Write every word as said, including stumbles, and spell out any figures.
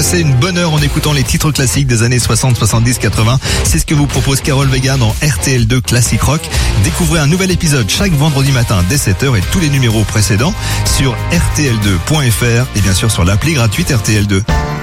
passer une bonne heure en écoutant les titres classiques des années soixante, soixante-dix, quatre-vingts. C'est ce que vous propose Carole Vega dans R T L deux Classic Rock. Découvrez un nouvel épisode chaque vendredi matin dès sept heures et tous les numéros précédents sur R T L deux point F R et bien sûr sur l'appli gratuite R T L deux.